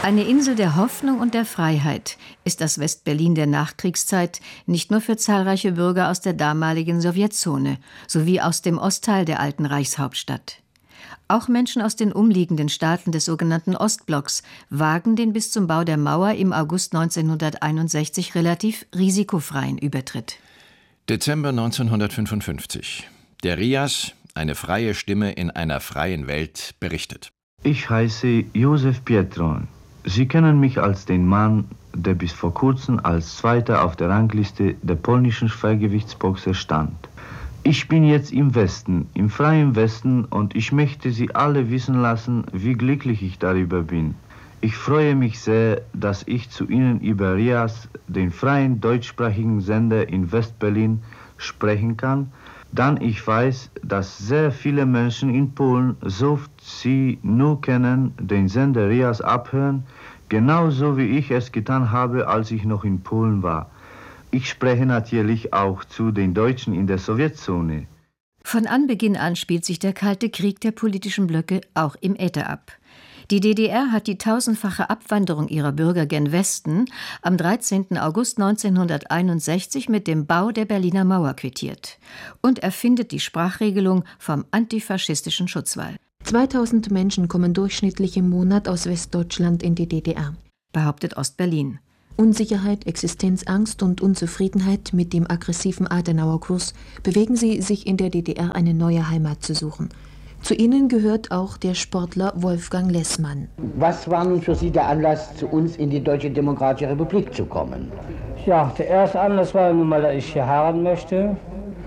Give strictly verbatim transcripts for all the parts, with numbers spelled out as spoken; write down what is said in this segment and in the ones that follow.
Eine Insel der Hoffnung und der Freiheit ist das West-Berlin der Nachkriegszeit nicht nur für zahlreiche Bürger aus der damaligen Sowjetzone sowie aus dem Ostteil der alten Reichshauptstadt. Auch Menschen aus den umliegenden Staaten des sogenannten Ostblocks wagen den bis zum Bau der Mauer im August neunzehnhunderteinundsechzig relativ risikofreien Übertritt. Dezember neunzehnhundertfünfundfünfzig. Der RIAS, eine freie Stimme in einer freien Welt, berichtet. Ich heiße Josef Pietron. Sie kennen mich als den Mann, der bis vor kurzem als Zweiter auf der Rangliste der polnischen Schwergewichtsboxer stand. Ich bin jetzt im Westen, im freien Westen, und ich möchte Sie alle wissen lassen, wie glücklich ich darüber bin. Ich freue mich sehr, dass ich zu Ihnen über RIAS, den freien deutschsprachigen Sender in West-Berlin, sprechen kann, dann ich weiß, dass sehr viele Menschen in Polen, so sie nur kennen, den Sender RIAS abhören, genauso wie ich es getan habe, als ich noch in Polen war. Ich spreche natürlich auch zu den Deutschen in der Sowjetzone. Von Anbeginn an spielt sich der Kalte Krieg der politischen Blöcke auch im Äther ab. Die D D R hat die tausendfache Abwanderung ihrer Bürger gen Westen am dreizehnten August neunzehnhunderteinundsechzig mit dem Bau der Berliner Mauer quittiert und erfindet die Sprachregelung vom antifaschistischen Schutzwall. zweitausend Menschen kommen durchschnittlich im Monat aus Westdeutschland in die D D R, behauptet Ostberlin. Unsicherheit, Existenzangst und Unzufriedenheit mit dem aggressiven Adenauer-Kurs bewegen sie, sich in der D D R eine neue Heimat zu suchen. Zu ihnen gehört auch der Sportler Wolfgang Lessmann. Was war nun für Sie der Anlass, zu uns in die Deutsche Demokratische Republik zu kommen? Ja, der erste Anlass war nun mal, dass ich hier heiraten möchte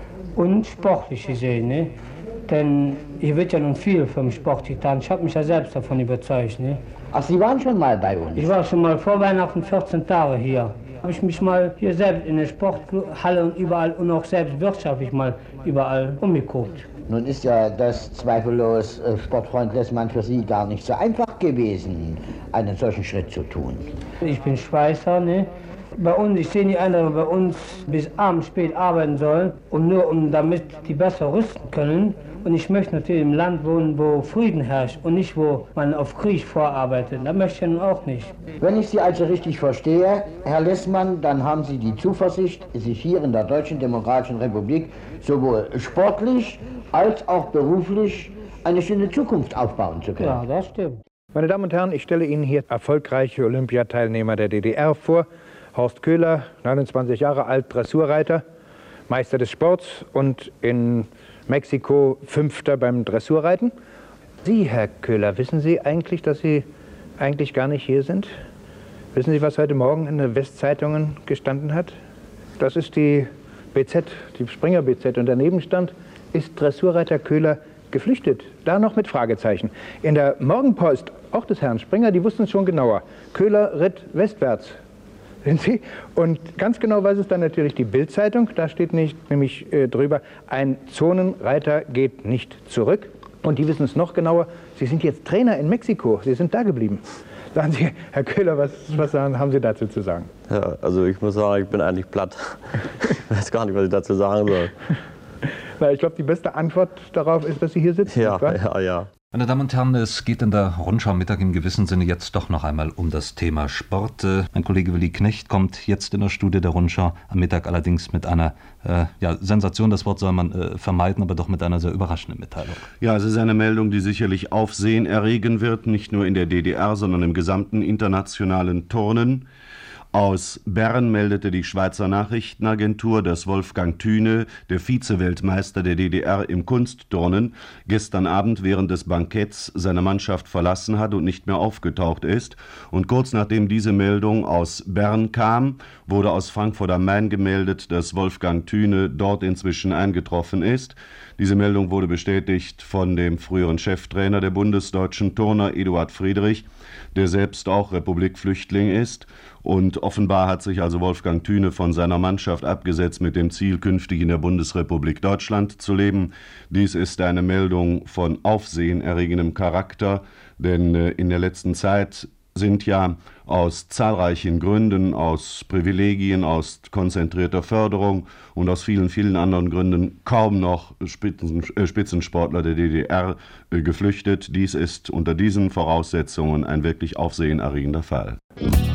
und sportlich gesehen. Ne? Denn hier wird ja nun viel vom Sport getan. Ich habe mich ja selbst davon überzeugt. Ne? Ach, Sie waren schon mal bei uns? Ich war schon mal vor Weihnachten vierzehn Tage hier. Habe ich mich mal hier selbst in der Sporthalle und überall und auch selbst wirtschaftlich mal überall umgeguckt. Nun ist ja das zweifellos, äh, Sportfreund Lessmann, für Sie gar nicht so einfach gewesen, einen solchen Schritt zu tun. Ich bin Schweißer, ne? Bei uns, ich sehe nicht ein, dass wir bei uns bis abends spät arbeiten sollen und nur um damit die besser rüsten können. Und ich möchte natürlich im Land wohnen, wo Frieden herrscht und nicht, wo man auf Krieg vorarbeitet. Das möchte ich nun auch nicht. Wenn ich Sie also richtig verstehe, Herr Lessmann, dann haben Sie die Zuversicht, sich hier in der Deutschen Demokratischen Republik sowohl sportlich als auch beruflich eine schöne Zukunft aufbauen zu können. Ja, das stimmt. Meine Damen und Herren, ich stelle Ihnen hier erfolgreiche Olympiateilnehmer der D D R vor. Horst Köhler, neunundzwanzig Jahre alt, Dressurreiter, Meister des Sports und in Mexiko Fünfter beim Dressurreiten. Sie, Herr Köhler, wissen Sie eigentlich, dass Sie eigentlich gar nicht hier sind? Wissen Sie, was heute Morgen in den Westzeitungen gestanden hat? Das ist die B Z, die Springer B Z. Und daneben stand, ist Dressurreiter Köhler geflüchtet? Da noch mit Fragezeichen. In der Morgenpost, auch des Herrn Springer, die wussten es schon genauer. Köhler ritt westwärts. Sehen Sie? Und ganz genau weiß es dann natürlich die Bild-Zeitung. Da steht nicht, nämlich äh, drüber, ein Zonenreiter geht nicht zurück. Und die wissen es noch genauer. Sie sind jetzt Trainer in Mexiko. Sie sind da geblieben. Sagen Sie, Herr Köhler, was, was haben Sie dazu zu sagen? Ja, also ich muss sagen, ich bin eigentlich platt. Ich weiß gar nicht, was ich dazu sagen soll. Na, ich glaube, die beste Antwort darauf ist, dass Sie hier sitzen. Ja, ja, ja. Meine Damen und Herren, es geht in der Rundschau Mittag im gewissen Sinne jetzt doch noch einmal um das Thema Sport. Mein Kollege Willi Knecht kommt jetzt in der Studie der Rundschau am Mittag allerdings mit einer äh, ja, Sensation, das Wort soll man äh, vermeiden, aber doch mit einer sehr überraschenden Mitteilung. Ja, es ist eine Meldung, die sicherlich Aufsehen erregen wird, nicht nur in der D D R, sondern im gesamten internationalen Turnen. Aus Bern meldete die Schweizer Nachrichtenagentur, dass Wolfgang Thüne, der Vize-Weltmeister der D D R im Kunstturnen, gestern Abend während des Banketts seine Mannschaft verlassen hat und nicht mehr aufgetaucht ist. Und kurz nachdem diese Meldung aus Bern kam, wurde aus Frankfurt am Main gemeldet, dass Wolfgang Thüne dort inzwischen eingetroffen ist. Diese Meldung wurde bestätigt von dem früheren Cheftrainer der bundesdeutschen Turner, Eduard Friedrich, der selbst auch Republikflüchtling ist. Und offenbar hat sich also Wolfgang Thüne von seiner Mannschaft abgesetzt mit dem Ziel, künftig in der Bundesrepublik Deutschland zu leben. Dies ist eine Meldung von aufsehenerregendem Charakter, denn in der letzten Zeit sind ja aus zahlreichen Gründen, aus Privilegien, aus konzentrierter Förderung und aus vielen, vielen anderen Gründen kaum noch Spitzen, äh, Spitzensportler der D D R äh, geflüchtet. Dies ist unter diesen Voraussetzungen ein wirklich aufsehenerregender Fall.